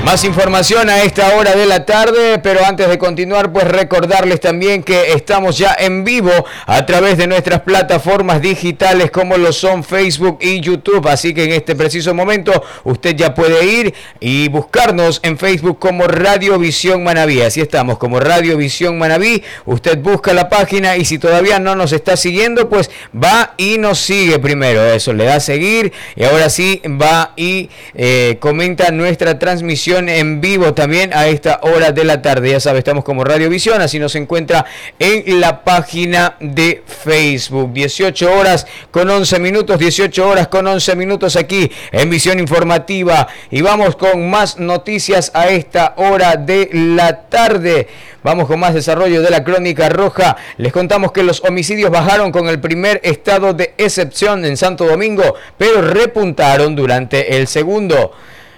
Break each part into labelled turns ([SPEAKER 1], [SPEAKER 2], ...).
[SPEAKER 1] Más información a esta hora de la tarde, pero antes de continuar, pues recordarles también que estamos ya en vivo a través de nuestras plataformas digitales como lo son Facebook y YouTube, así que en este preciso momento usted ya puede ir y buscarnos en Facebook como Radio Visión Manabí. Así estamos, como Radio Visión Manabí. Usted busca la página y si todavía no nos está siguiendo, pues va y nos sigue primero. Eso, le da a seguir y ahora sí va y comenta nuestra transmisión en vivo también a esta hora de la tarde. Ya sabe, estamos como Radio Visión, así nos encuentra en la página de Facebook. 18 horas con 11 minutos, 18 horas con 11 minutos aquí en Visión Informativa. Y vamos con más noticias a esta hora de la tarde. Vamos con más desarrollo de la crónica roja. Les contamos que los homicidios bajaron con el primer estado de excepción en Santo Domingo, pero repuntaron durante el segundo.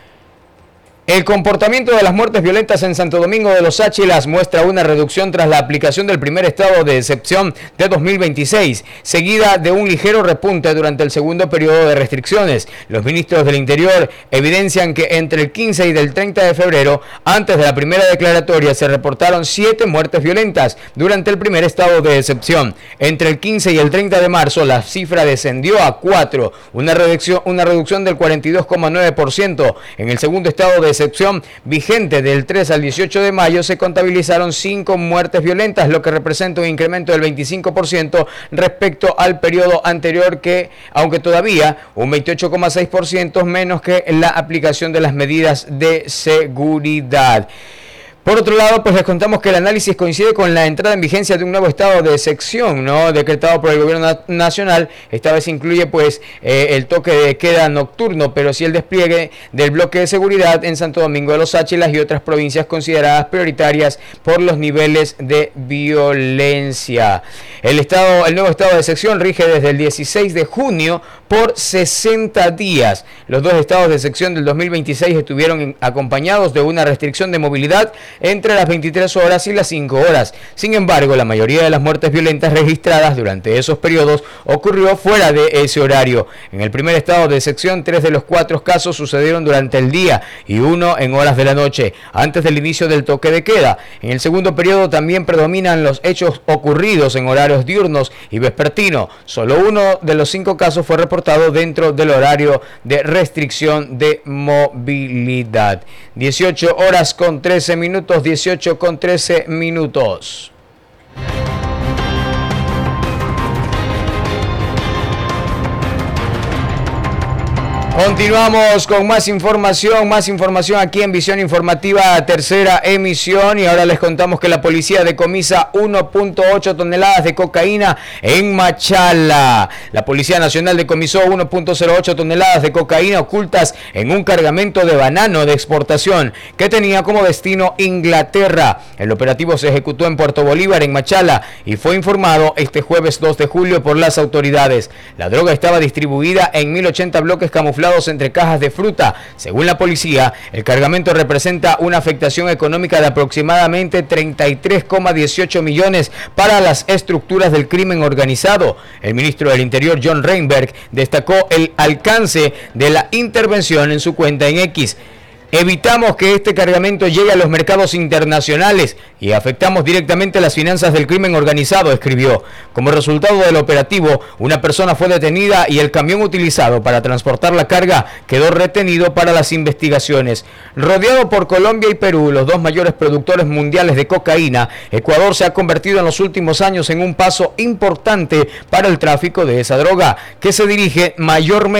[SPEAKER 1] El comportamiento de las muertes violentas en Santo Domingo de los Áchilas muestra una reducción tras la aplicación del primer estado de excepción de 2026, seguida de un ligero repunte durante el segundo periodo de restricciones. Los ministros del Interior evidencian que entre el 15 y del 30 de febrero, antes de la primera declaratoria, se reportaron 7 muertes violentas durante el primer estado de excepción. Entre el 15 y el 30 de marzo, la cifra descendió a 4, una reducción del 42,9%. En el segundo estado de excepción vigente del 3 al 18 de mayo se contabilizaron 5 muertes violentas, lo que representa un incremento del 25% respecto al periodo anterior, que aunque todavía un 28,6% menos que la aplicación de las medidas de seguridad. Por otro lado, pues les contamos que el análisis coincide con la entrada en vigencia de un nuevo estado de excepción, ¿no?, decretado por el gobierno nacional. Esta vez incluye pues el toque de queda nocturno, pero sí el despliegue del bloque de seguridad en Santo Domingo de los Áchilas y otras provincias consideradas prioritarias por los niveles de violencia. El nuevo estado de excepción rige desde el 16 de junio por 60 días. Los dos estados de excepción del 2026 estuvieron acompañados de una restricción de movilidad entre las 23 horas y las 5 horas. Sin embargo, la mayoría de las muertes violentas registradas durante esos periodos ocurrió fuera de ese horario. En el primer estado de excepción, 3 de los 4 casos sucedieron durante el día y 1 en horas de la noche, antes del inicio del toque de queda. En el segundo periodo también predominan los hechos ocurridos en horarios diurnos y vespertino. Solo 1 de los 5 casos fue reportado dentro del horario de restricción de movilidad. 18 horas con 13 minutos, 18 con 13 minutos. Continuamos con más información aquí en Visión Informativa, tercera emisión, y ahora les contamos que la policía decomisa 1.8 toneladas de cocaína en Machala. La Policía Nacional decomisó 1.08 toneladas de cocaína ocultas en un cargamento de banano de exportación que tenía como destino Inglaterra. El operativo se ejecutó en Puerto Bolívar, en Machala, y fue informado este jueves 2 de julio por las autoridades. La droga estaba distribuida en 1080 bloques camuflados entre cajas de fruta. Según la policía, el cargamento representa una afectación económica de aproximadamente 33,18 millones para las estructuras del crimen organizado. El ministro del Interior, John Reinberg, destacó el alcance de la intervención en su cuenta en X. Evitamos que este cargamento llegue a los mercados internacionales y afectamos directamente las finanzas del crimen organizado, escribió. Como resultado del operativo, una persona fue detenida y el camión utilizado para transportar la carga quedó retenido para las investigaciones. Rodeado por Colombia y Perú, los dos mayores productores mundiales de cocaína, Ecuador se ha convertido en los últimos años en un paso importante para el tráfico de esa droga, que se dirige mayormente